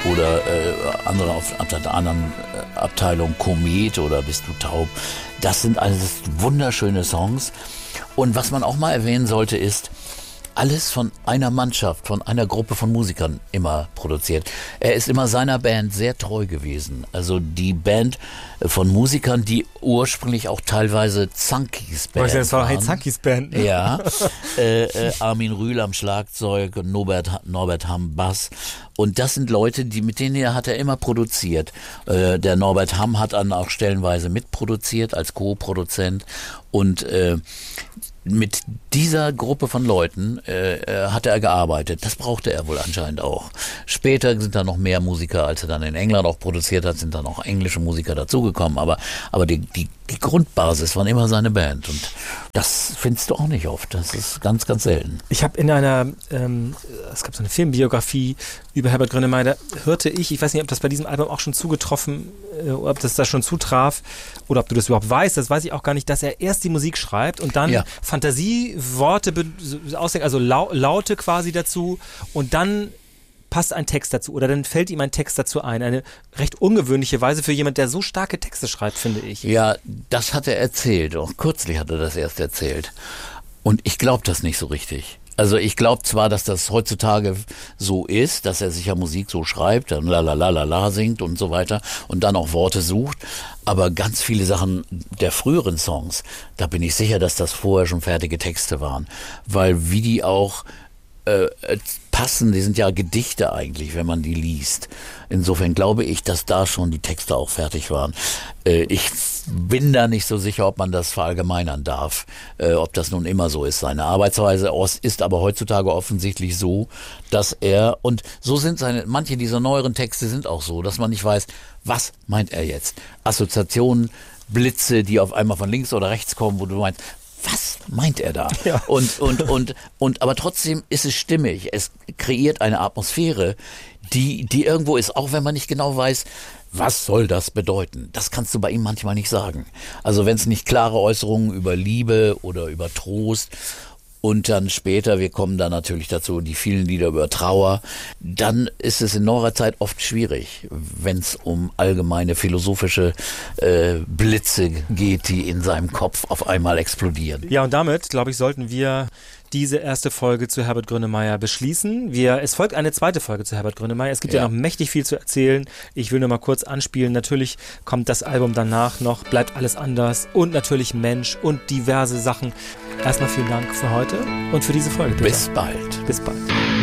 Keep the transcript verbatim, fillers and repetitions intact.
oder äh, andere auf, auf der anderen Abteilung Komet oder Bist du taub. Das sind alles wunderschöne Songs. Und was man auch mal erwähnen sollte ist, alles von einer Mannschaft, von einer Gruppe von Musikern immer produziert. Er ist immer seiner Band sehr treu gewesen. Also die Band von Musikern, die ursprünglich auch teilweise Zankis Band das war waren. Hey Zankis Band. Ne? Ja, äh, äh, Armin Rühl am Schlagzeug und Norbert, Norbert Hamm Bass. Und das sind Leute, die mit denen er hat er immer produziert. Äh, der Norbert Hamm hat dann auch stellenweise mitproduziert als Co-Produzent. Und äh, mit dieser Gruppe von Leuten äh, hat er gearbeitet. Das brauchte er wohl anscheinend auch. Später sind da noch mehr Musiker, als er dann in England auch produziert hat, sind dann auch englische Musiker dazugekommen. Aber, aber die, die, die Grundbasis waren immer seine Band. Und das findest du auch nicht oft. Das ist ganz, ganz selten. Ich habe in einer, ähm, es gab so eine Filmbiografie über Herbert Grönemeyer, da hörte ich, ich weiß nicht, ob das bei diesem Album auch schon zugetroffen, äh, ob das da schon zutraf oder ob du das überhaupt weißt, das weiß ich auch gar nicht, dass er erst die Musik schreibt und dann ja. Fantasieworte be- ausdenkt, also lau- Laute quasi dazu und dann passt ein Text dazu oder dann fällt ihm ein Text dazu ein. Eine recht ungewöhnliche Weise für jemand, der so starke Texte schreibt, finde ich. Ja, das hat er erzählt. Auch kürzlich hat er das erst erzählt. Und ich glaube das nicht so richtig. Also ich glaube zwar, dass das heutzutage so ist, dass er sich ja Musik so schreibt, dann la la la la la singt und so weiter und dann auch Worte sucht, aber ganz viele Sachen der früheren Songs, da bin ich sicher, dass das vorher schon fertige Texte waren, weil wie die auch äh, passen, die sind ja Gedichte eigentlich, wenn man die liest. Insofern glaube ich, dass da schon die Texte auch fertig waren. Äh, ich bin da nicht so sicher, ob man das verallgemeinern darf, äh, ob das nun immer so ist. Seine Arbeitsweise ist aber heutzutage offensichtlich so, dass er, und so sind seine, manche dieser neueren Texte sind auch so, dass man nicht weiß, was meint er jetzt? Assoziationen, Blitze, die auf einmal von links oder rechts kommen, wo du meinst, was meint er da? Ja. Und, und, und, und, aber trotzdem ist es stimmig. Es kreiert eine Atmosphäre, die, die irgendwo ist, auch wenn man nicht genau weiß, was soll das bedeuten? Das kannst du bei ihm manchmal nicht sagen. Also wenn es nicht klare Äußerungen über Liebe oder über Trost und dann später, wir kommen dann natürlich dazu, die vielen Lieder über Trauer, dann ist es in neuerer Zeit oft schwierig, wenn es um allgemeine philosophische äh, Blitze geht, die in seinem Kopf auf einmal explodieren. Ja, und damit, glaube ich, sollten wir diese erste Folge zu Herbert Grönemeyer beschließen. Wir, es folgt eine zweite Folge zu Herbert Grönemeyer. Es gibt ja. ja noch mächtig viel zu erzählen. Ich will nur mal kurz anspielen. Natürlich kommt das Album danach noch, bleibt alles anders und natürlich Mensch und diverse Sachen. Erstmal vielen Dank für heute und für diese Folge. Peter. Bis bald. Bis bald.